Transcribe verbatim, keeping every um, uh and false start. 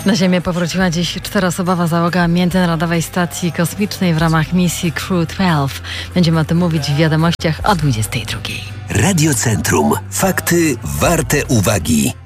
Na Ziemię powróciła dziś czteroosobowa załoga Międzynarodowej Stacji Kosmicznej w ramach misji Crew dwanaście. Będziemy o tym mówić w wiadomościach o dwudziestej drugiej. Radio Centrum. Fakty warte uwagi.